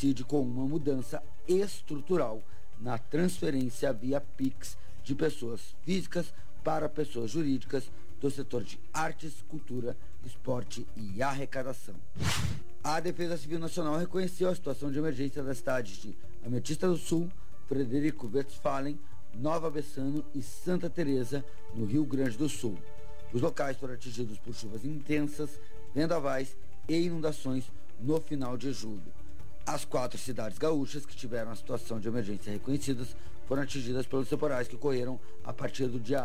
coincide com uma mudança estrutural na transferência via Pix de pessoas físicas para pessoas jurídicas do setor de artes, cultura, esporte e arrecadação. A Defesa Civil Nacional reconheceu a situação de emergência das cidades de Ametista do Sul, Frederico Westphalen, Nova Bessano e Santa Teresa, no Rio Grande do Sul. Os locais foram atingidos por chuvas intensas, vendavais e inundações no final de julho. As 4 cidades gaúchas que tiveram a situação de emergência reconhecidas foram atingidas pelos temporais que ocorreram a partir do dia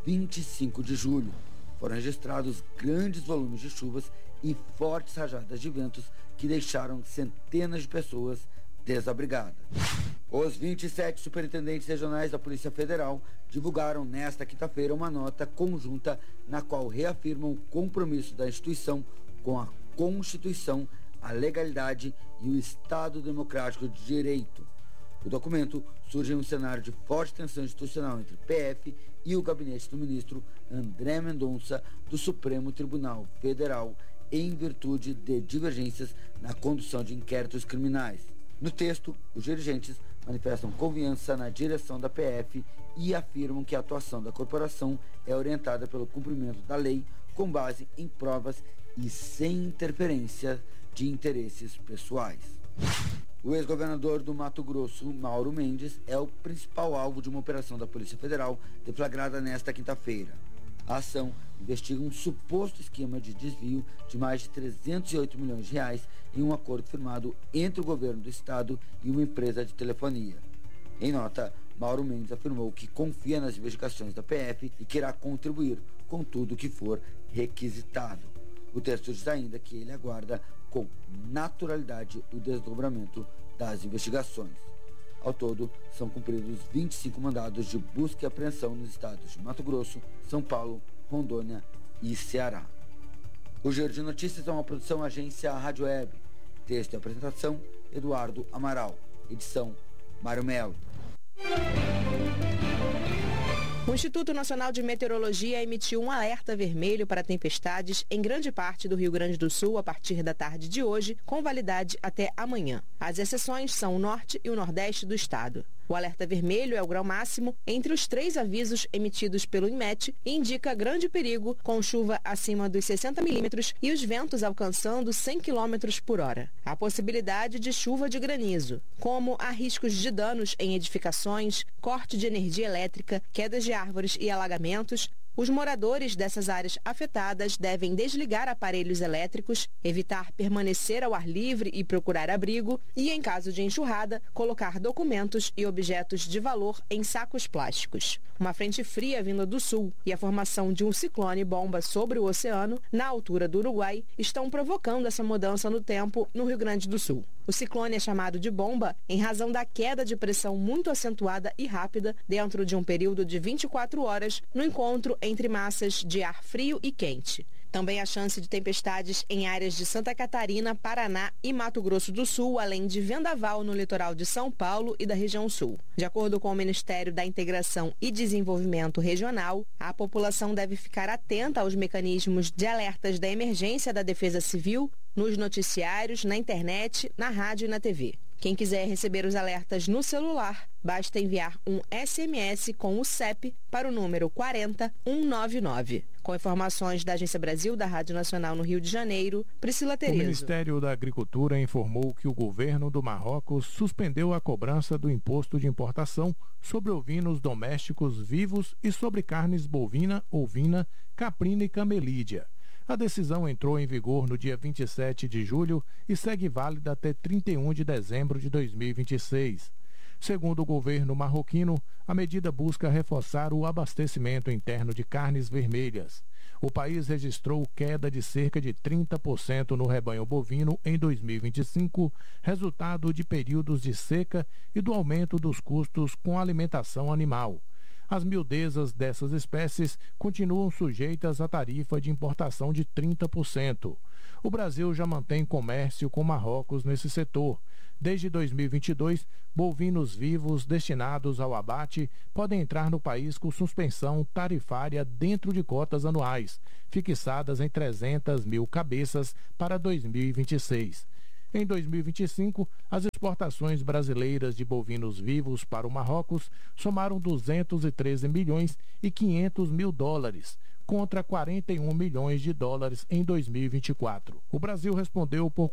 25 de julho. Foram registrados grandes volumes de chuvas e fortes rajadas de ventos que deixaram centenas de pessoas desabrigadas. Os 27 superintendentes regionais da Polícia Federal divulgaram nesta quinta-feira uma nota conjunta na qual reafirmam o compromisso da instituição com a Constituição, a legalidade e o Estado Democrático de Direito. O documento surge em um cenário de forte tensão institucional entre PF e o gabinete do ministro André Mendonça do Supremo Tribunal Federal, em virtude de divergências na condução de inquéritos criminais. No texto, os dirigentes manifestam confiança na direção da PF e afirmam que a atuação da corporação é orientada pelo cumprimento da lei com base em provas e sem interferência de interesses pessoais. O ex-governador do Mato Grosso, Mauro Mendes, é o principal alvo de uma operação da Polícia Federal deflagrada nesta quinta-feira. A ação investiga um suposto esquema de desvio de mais de 308 milhões de reais em um acordo firmado entre o governo do estado e uma empresa de telefonia. Em nota, Mauro Mendes afirmou que confia nas investigações da PF e que irá contribuir com tudo que for requisitado. O texto diz ainda que ele aguarda com naturalidade o desdobramento das investigações. Ao todo, são cumpridos 25 mandados de busca e apreensão nos estados de Mato Grosso, São Paulo, Rondônia e Ceará. O Giro de Notícias é uma produção agência Rádio Web. Texto e apresentação, Eduardo Amaral. Edição, Mário Melo. O Instituto Nacional de Meteorologia emitiu um alerta vermelho para tempestades em grande parte do Rio Grande do Sul a partir da tarde de hoje, com validade até amanhã. As exceções são o norte e o nordeste do estado. O alerta vermelho é o grau máximo entre os 3 avisos emitidos pelo INMET e indica grande perigo, com chuva acima dos 60 milímetros e os ventos alcançando 100 quilômetros por hora. Há possibilidade de chuva de granizo, como há riscos de danos em edificações, corte de energia elétrica, quedas de árvores e alagamentos. Os moradores dessas áreas afetadas devem desligar aparelhos elétricos, evitar permanecer ao ar livre e procurar abrigo e, em caso de enxurrada, colocar documentos e objetos de valor em sacos plásticos. Uma frente fria vinda do sul e a formação de um ciclone bomba sobre o oceano, na altura do Uruguai, estão provocando essa mudança no tempo no Rio Grande do Sul. O ciclone é chamado de bomba em razão da queda de pressão muito acentuada e rápida dentro de um período de 24 horas no encontro entre massas de ar frio e quente. Também há chance de tempestades em áreas de Santa Catarina, Paraná e Mato Grosso do Sul, além de vendaval no litoral de São Paulo e da região sul. De acordo com o Ministério da Integração e Desenvolvimento Regional, a população deve ficar atenta aos mecanismos de alertas da emergência da Defesa Civil, nos noticiários, na internet, na rádio e na TV. Quem quiser receber os alertas no celular, basta enviar um SMS com o CEP para o número 40199. Com informações da Agência Brasil da Rádio Nacional no Rio de Janeiro, Priscila Terezo. O Ministério da Agricultura informou que o governo do Marrocos suspendeu a cobrança do imposto de importação sobre ovinos domésticos vivos e sobre carnes bovina, ovina, caprina e camelídea. A decisão entrou em vigor no dia 27 de julho e segue válida até 31 de dezembro de 2026. Segundo o governo marroquino, a medida busca reforçar o abastecimento interno de carnes vermelhas. O país registrou queda de cerca de 30% no rebanho bovino em 2025, resultado de períodos de seca e do aumento dos custos com a alimentação animal. As miudezas dessas espécies continuam sujeitas à tarifa de importação de 30%. O Brasil já mantém comércio com Marrocos nesse setor. Desde 2022, bovinos vivos destinados ao abate podem entrar no país com suspensão tarifária dentro de cotas anuais, fixadas em 300 mil cabeças para 2026. Em 2025, as exportações brasileiras de bovinos vivos para o Marrocos somaram 213 milhões e 500 mil dólares, contra 41 milhões de dólares em 2024. O Brasil respondeu por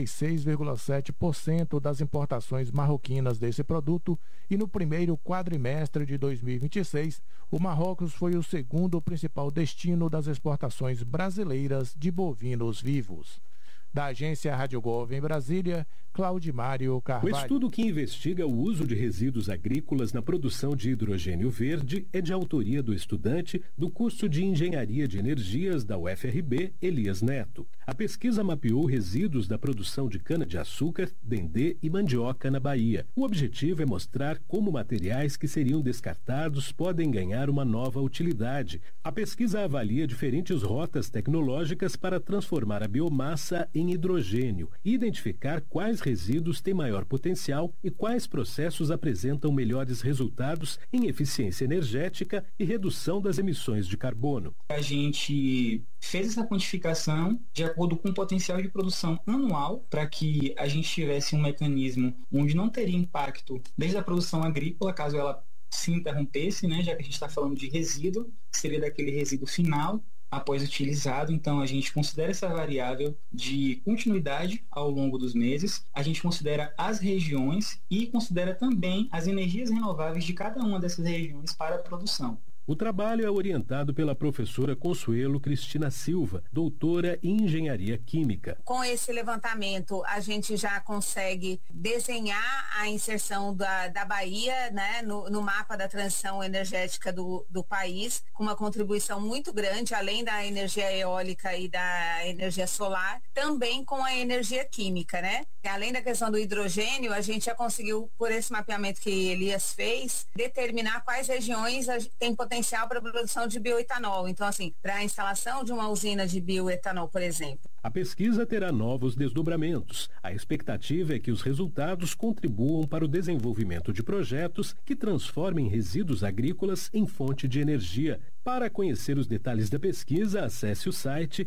46,7% das importações marroquinas desse produto e no primeiro quadrimestre de 2026, o Marrocos foi o segundo principal destino das exportações brasileiras de bovinos vivos. Da agência Rádio Gov em Brasília, Claudimário Carvalho. O estudo que investiga o uso de resíduos agrícolas na produção de hidrogênio verde é de autoria do estudante do curso de Engenharia de Energias da UFRB, Elias Neto. A pesquisa mapeou resíduos da produção de cana-de-açúcar, dendê e mandioca na Bahia. O objetivo é mostrar como materiais que seriam descartados podem ganhar uma nova utilidade. A pesquisa avalia diferentes rotas tecnológicas para transformar a biomassa em hidrogênio e identificar quais resíduos têm maior potencial e quais processos apresentam melhores resultados em eficiência energética e redução das emissões de carbono. A gente fez essa quantificação de acordo com o potencial de produção anual para que a gente tivesse um mecanismo onde não teria impacto desde a produção agrícola, caso ela se interrompesse, né, já que a gente está falando de resíduo, que seria daquele resíduo final após utilizado. Então a gente considera essa variável de continuidade ao longo dos meses, a gente considera as regiões e considera também as energias renováveis de cada uma dessas regiões para a produção. O trabalho é orientado pela professora Consuelo Cristina Silva, doutora em Engenharia Química. Com esse levantamento, a gente já consegue desenhar a inserção da Bahia, né, no mapa da transição energética do país, com uma contribuição muito grande, além da energia eólica e da energia solar, também com a energia química, né? Além da questão do hidrogênio, a gente já conseguiu, por esse mapeamento que Elias fez, determinar quais regiões têm potencial para a produção de bioetanol. Então, assim, para a instalação de uma usina de bioetanol, por exemplo. A pesquisa terá novos desdobramentos. A expectativa é que os resultados contribuam para o desenvolvimento de projetos que transformem resíduos agrícolas em fonte de energia. Para conhecer os detalhes da pesquisa, acesse o site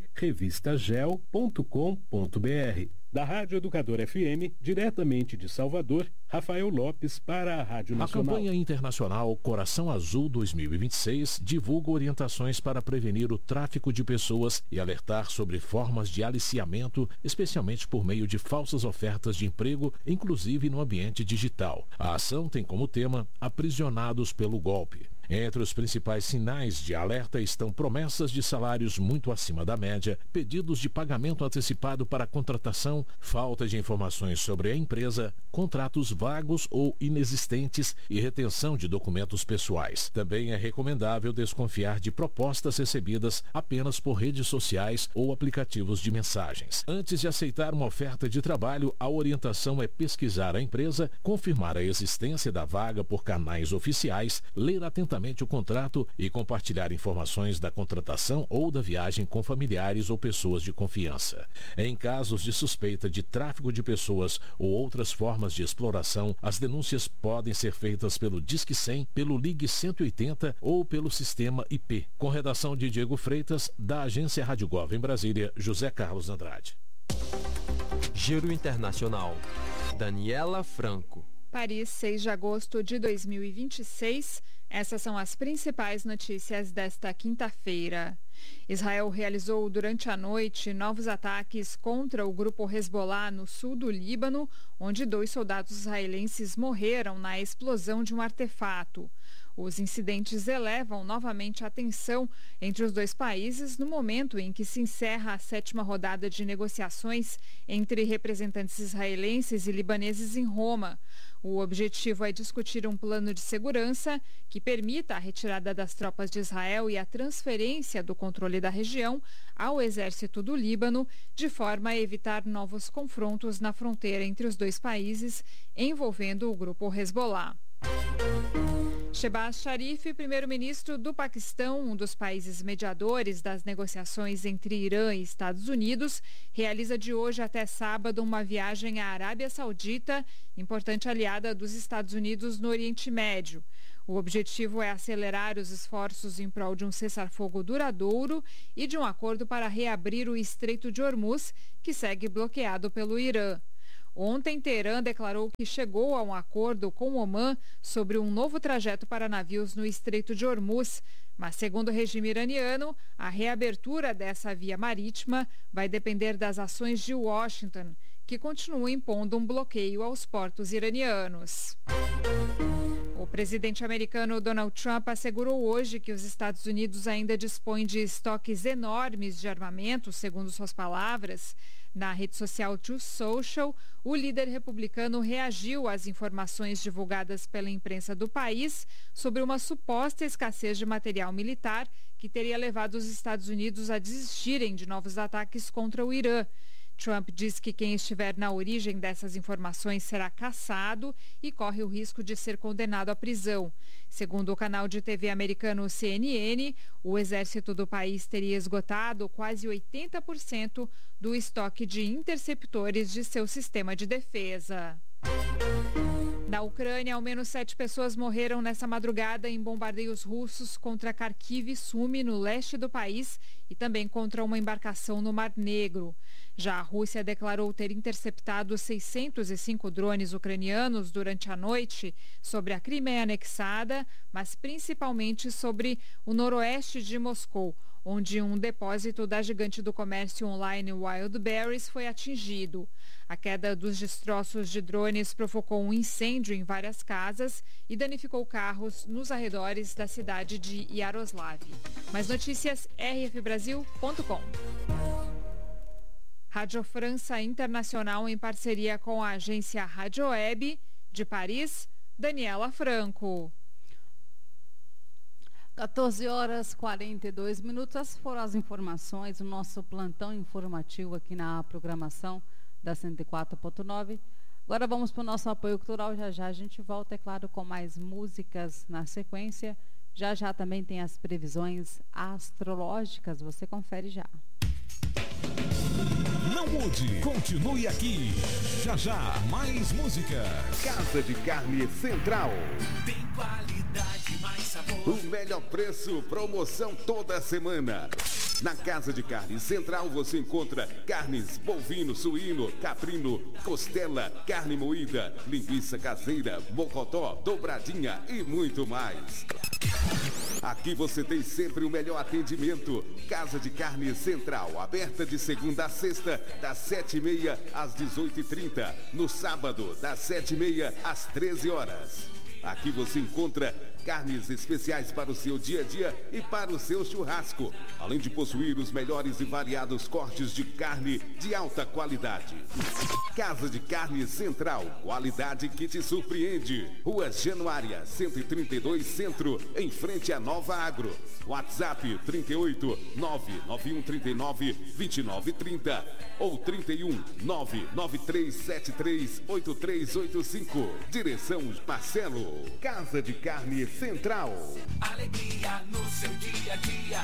revistagel.com.br. Da Rádio Educador FM, diretamente de Salvador, Rafael Lopes para a Rádio Nacional. A campanha internacional Coração Azul 2026 divulga orientações para prevenir o tráfico de pessoas e alertar sobre formas de aliciamento, especialmente por meio de falsas ofertas de emprego, inclusive no ambiente digital. A ação tem como tema Aprisionados pelo Golpe. Entre os principais sinais de alerta estão promessas de salários muito acima da média, pedidos de pagamento antecipado para contratação, falta de informações sobre a empresa, contratos vagos ou inexistentes e retenção de documentos pessoais. Também é recomendável desconfiar de propostas recebidas apenas por redes sociais ou aplicativos de mensagens. Antes de aceitar uma oferta de trabalho, a orientação é pesquisar a empresa, confirmar a existência da vaga por canais oficiais, ler atentamente o contrato e compartilhar informações da contratação ou da viagem com familiares ou pessoas de confiança. Em casos de suspeita de tráfico de pessoas ou outras formas de exploração, as denúncias podem ser feitas pelo Disque 100, pelo Ligue 180 ou pelo sistema IP. Com redação de Diego Freitas, da agência Rádio Gov em Brasília, José Carlos Andrade. Giro Internacional. Daniela Franco. Paris, 6 de agosto de 2026. Essas são as principais notícias desta quinta-feira. Israel realizou durante a noite novos ataques contra o grupo Hezbollah no sul do Líbano, onde 2 soldados israelenses morreram na explosão de um artefato. Os incidentes elevam novamente a tensão entre os dois países no momento em que se encerra a 7ª rodada de negociações entre representantes israelenses e libaneses em Roma. O objetivo é discutir um plano de segurança que permita a retirada das tropas de Israel e a transferência do controle da região ao exército do Líbano, de forma a evitar novos confrontos na fronteira entre os dois países, envolvendo o grupo Hezbollah. Shehbaz Sharif, primeiro-ministro do Paquistão, um dos países mediadores das negociações entre Irã e Estados Unidos, realiza de hoje até sábado uma viagem à Arábia Saudita, importante aliada dos Estados Unidos no Oriente Médio. O objetivo é acelerar os esforços em prol de um cessar-fogo duradouro e de um acordo para reabrir o Estreito de Hormuz, que segue bloqueado pelo Irã. Ontem, Teherã declarou que chegou a um acordo com o Omã sobre um novo trajeto para navios no Estreito de Hormuz. Mas, segundo o regime iraniano, a reabertura dessa via marítima vai depender das ações de Washington, que continua impondo um bloqueio aos portos iranianos. O presidente americano Donald Trump assegurou hoje que os Estados Unidos ainda dispõem de estoques enormes de armamento, segundo suas palavras. Na rede social Truth Social, o líder republicano reagiu às informações divulgadas pela imprensa do país sobre uma suposta escassez de material militar que teria levado os Estados Unidos a desistirem de novos ataques contra o Irã. Trump diz que quem estiver na origem dessas informações será caçado e corre o risco de ser condenado à prisão. Segundo o canal de TV americano CNN, o exército do país teria esgotado quase 80% do estoque de interceptores de seu sistema de defesa. Na Ucrânia, ao menos 7 pessoas morreram nessa madrugada em bombardeios russos contra Kharkiv e Sumy, no leste do país, e também contra uma embarcação no Mar Negro. Já a Rússia declarou ter interceptado 605 drones ucranianos durante a noite sobre a Crimeia anexada, mas principalmente sobre o noroeste de Moscou, onde um depósito da gigante do comércio online Wildberries foi atingido. A queda dos destroços de drones provocou um incêndio em várias casas e danificou carros nos arredores da cidade de Yaroslav. Mais notícias, rfbrasil.com. Rádio França Internacional em parceria com a agência Rádio Web de Paris, Daniela Franco. 14h42. Essas foram as informações, o nosso plantão informativo aqui na programação da 104.9. Agora vamos para o nosso apoio cultural. Já já a gente volta, é claro, com mais músicas na sequência. Já já também tem as previsões astrológicas. Você confere já. Não mude, continue aqui. Já já, mais música. Casa de Carne Central. Tem qualidade, mais sabor. O melhor preço, promoção toda semana. Na Casa de Carne Central você encontra carnes bovino, suíno, caprino, costela, carne moída, linguiça caseira, mocotó, dobradinha e muito mais. Aqui você tem sempre o melhor atendimento. Casa de Carne Central, aberta de segunda a sexta, das 7h30 às 18h30. No sábado, das 7h30 às 13 horas. Aqui você encontra carnes especiais para o seu dia a dia e para o seu churrasco, além de possuir os melhores e variados cortes de carne de alta qualidade. Casa de Carne Central, qualidade que te surpreende. Rua Januária, 132 Centro, em frente à Nova Agro. WhatsApp 38 99139 2930 ou 31 99373 8385. Direção Marcelo. Casa de Carne Central. Alegria no seu dia a dia.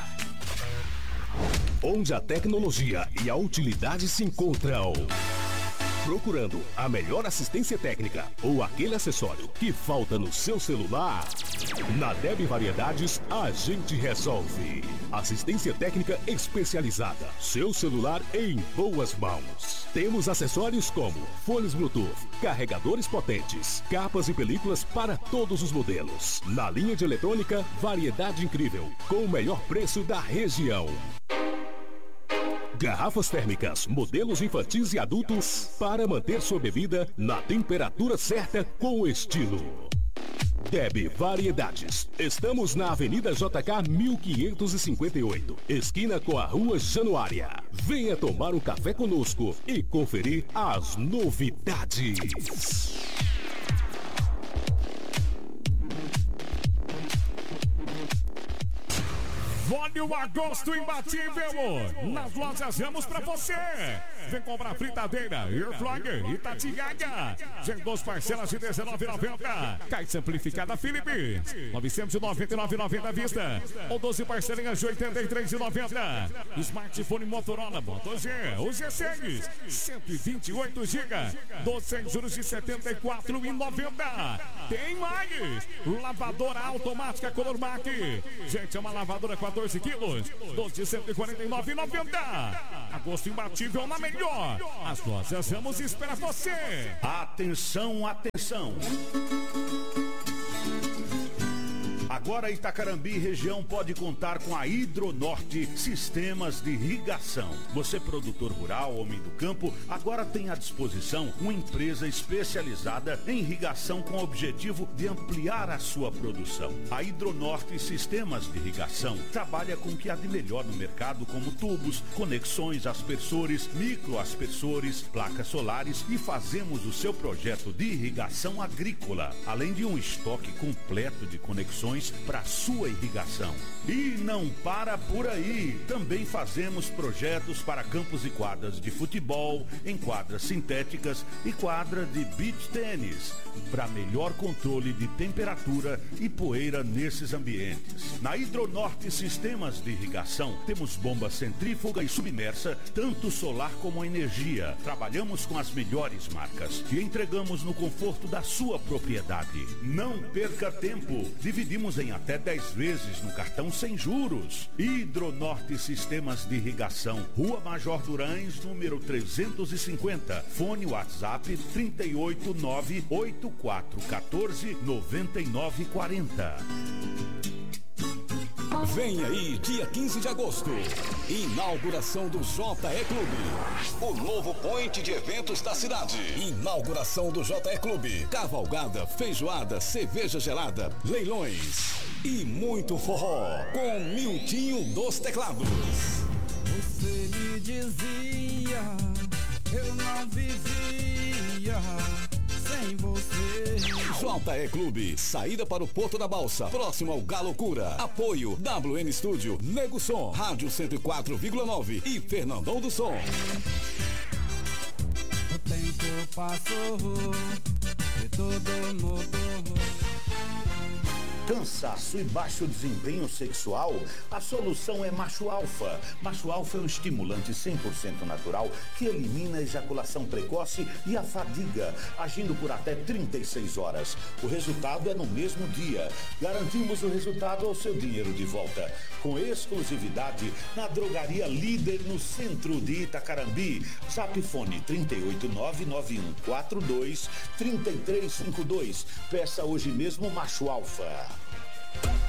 Onde a tecnologia e a utilidade se encontram. Procurando a melhor assistência técnica ou aquele acessório que falta no seu celular? Na Deb Variedades, a gente resolve. Assistência técnica especializada. Seu celular em boas mãos. Temos acessórios como fones Bluetooth, carregadores potentes, capas e películas para todos os modelos. Na linha de eletrônica, variedade incrível, com o melhor preço da região. Garrafas térmicas, modelos infantis e adultos, para manter sua bebida na temperatura certa com estilo. Deb Variedades. Estamos na Avenida JK 1558, esquina com a Rua Januária. Venha tomar um café conosco e conferir as novidades. Olha o agosto imbatível nas lojas Ramos pra você. Vem comprar fritadeira, air fryer e Tatiaga. Em 2 parcelas de R$19,90. Caixa amplificada Philips, R$999,90 à vista. Ou 12 parcelinhas de R$83,90. Smartphone Motorola Moto G, o G6, 128 GB, 12 sem juros de R$74,90. Tem mais! Lavadora automática Color Mac. Gente, é uma lavadora 14 quilos, 12 de R$149,90. Agosto imbatível na melhor. melhor. As lojas Ramos espera você. Atenção, atenção. Agora Itacarambi região pode contar com a Hidronorte Sistemas de Irrigação. Você, produtor rural, homem do campo, agora tem à disposição uma empresa especializada em irrigação com o objetivo de ampliar a sua produção. A Hidronorte Sistemas de Irrigação trabalha com o que há de melhor no mercado, como tubos, conexões, aspersores, microaspersores, placas solares, e fazemos o seu projeto de irrigação agrícola, além de um estoque completo de conexões para sua irrigação. E não para por aí. Também fazemos projetos para campos e quadras de futebol, em quadras sintéticas e quadra de beach tênis, para melhor controle de temperatura e poeira nesses ambientes. Na Hidronorte Sistemas de Irrigação, temos bomba centrífuga e submersa, tanto solar como energia. Trabalhamos com as melhores marcas e entregamos no conforto da sua propriedade. Não perca tempo. Dividimos em até 10 vezes no cartão sem juros. Hidronorte Sistemas de Irrigação, Rua Major Durães, número 350. Fone WhatsApp 389-8414-9940. Vem aí, dia 15 de agosto, inauguração do JE Clube, o novo point de eventos da cidade. Inauguração do JE Clube, cavalgada, feijoada, cerveja gelada, leilões e muito forró, com Miltinho dos Teclados. Você me dizia, eu não vivia sem você. JE Clube, saída para o Porto da Balsa, próximo ao Galocura. Apoio WN Studio, Nego Som, Rádio 104,9 e Fernandão do Som. O tempo passou e tudo mudou. Cansaço e baixo desempenho sexual? A solução é Macho Alfa. Macho Alfa é um estimulante 100% natural que elimina a ejaculação precoce e a fadiga, agindo por até 36 horas. O resultado é no mesmo dia. Garantimos o resultado ao seu dinheiro de volta. Com exclusividade na drogaria líder no centro de Itacarambi. Zap Fone 38991423352. Peça hoje mesmo Macho Alfa.